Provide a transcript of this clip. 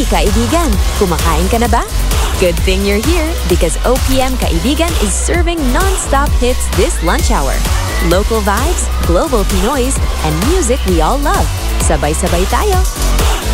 Hey kaibigan, kumakain ka na ba? Good thing you're here because OPM Kaibigan is serving non-stop hits this lunch hour. Local vibes, global Pinoys, and music we all love. Sabay-sabay tayo!